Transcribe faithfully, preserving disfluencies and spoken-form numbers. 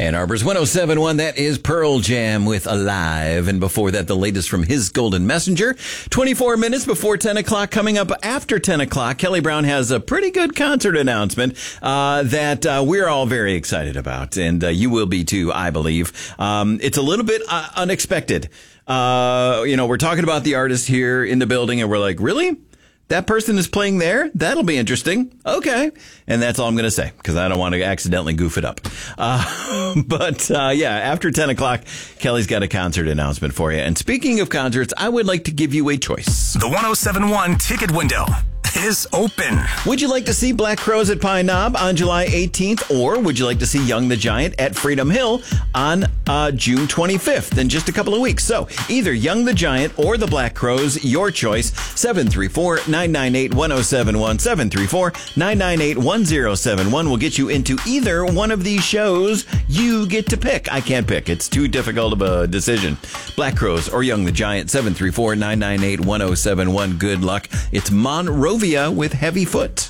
Ann Arbor's one oh seven point one, that is Pearl Jam with Alive. And before that, the latest from His Golden Messenger. twenty-four minutes before ten o'clock. Coming up after ten o'clock, Kelly Brown has a pretty good concert announcement uh, that uh, we're all very excited about. And uh, you will be too, I believe. Um, it's a little bit uh, unexpected. Uh, you know, we're talking about the artist here in the building, and we're like, really? That person is playing there? That'll be interesting. Okay. And that's all I'm going to say, because I don't want to accidentally goof it up. Uh, but, uh, yeah, after ten o'clock, Kelly's got a concert announcement for you. And speaking of concerts, I would like to give you a choice. The one oh seven point one ticket window is open. Would you like to see Black Crowes at Pine Knob on July eighteenth, or would you like to see Young the Giant at Freedom Hill on uh, June twenty-fifth, in just a couple of weeks? So either Young the Giant or the Black Crowes, your choice. seven three four, nine nine eight, one oh seven one, seven three four, nine nine eight, one oh seven one will get you into either one of these shows. You get to pick. I can't pick. It's too difficult of a decision. Black Crowes or Young the Giant, seven three four, nine nine eight, one oh seven one. Good luck. It's Monrovia with Heavy Foot.